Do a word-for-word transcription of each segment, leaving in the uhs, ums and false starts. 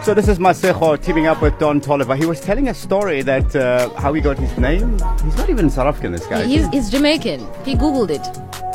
So this is Masego teaming up with Don Toliver. He was telling a story that uh, how he got his name. He's not even South African, this guy. He's, he's Jamaican. He Googled it.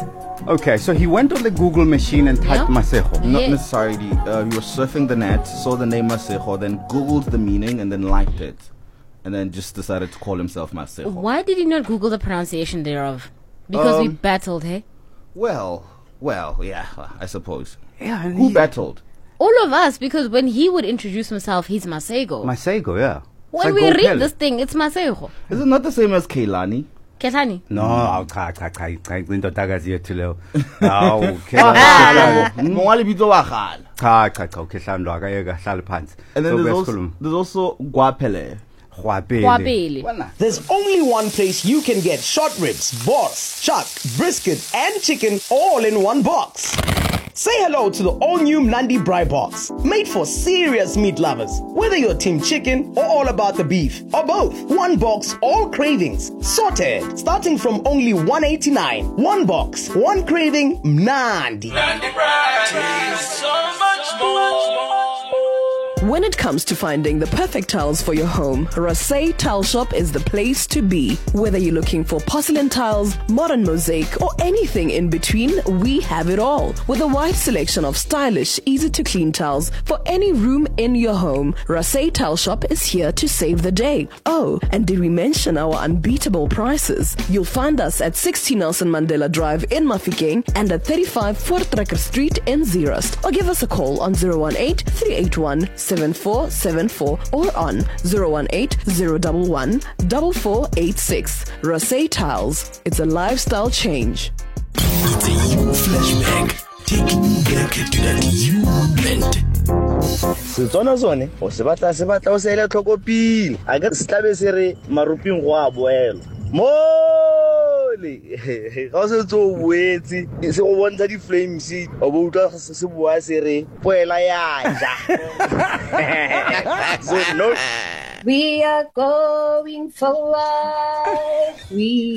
Okay, so he went on the Google machine and typed Yeah. Masego. Not Yeah. necessarily. Uh, you were surfing the net, saw the name Masego, then Googled the meaning and then liked it. And then just decided to call himself Masego. Why did he not Google the pronunciation thereof? Because we Um, battled, hey? Well, well, yeah, I suppose. Yeah, and Who he, battled? All of us, because when he would introduce himself, he's Masego. Masego, yeah. when It's we like Go read Kelly. this thing, it's Masego. Is it not the same as Kehlani? Ketani. No, awu cha cha cha cha indodakazi yethu leyo. Awu Wahala bo. Mongale bitso wa khala. cha cha cha ukhehlani lo akayeka hlala phansi. And then So there's also, besikhuluma. there's also Gwapele. Rhwapele. Kwapele. There's only one place you can get short ribs, boss, chuck, brisket, and chicken all in one box. Say hello to the all-new Nandi Bri Box, made for serious meat lovers. Whether you're team chicken or all about the beef, or both, one box, all cravings, sorted, starting from only one eighty-nine. One box, one craving, Nandi. Nandi Bri tastes so much more. When it comes to finding the perfect tiles for your home, Rasay Tile Shop is the place to be. Whether you're looking for porcelain tiles, modern mosaic, or anything in between, we have it all. With a wide selection of stylish, easy-to-clean tiles for any room in your home, Rasay Tile Shop is here to save the day. Oh, and did we mention our unbeatable prices? You'll find us at sixty Nelson Mandela Drive in Mafikeng and at thirty-five Voortrekker Street in Zeerust. Or give us a call on zero one eight, three eight one, seven four seven four or on zero one eight, zero one one, four four eight six. Rasay Tiles. It's a lifestyle change. It's a you flashback, taking you back to that you moment. Setswana sone o se batla se batla o se ile tlhokopile a ka se tlabe se re maruping go a boela mole ga se tso boetse se go bontsha di flames o bo utlwa se bua se re poela ya ja so no we are going forward we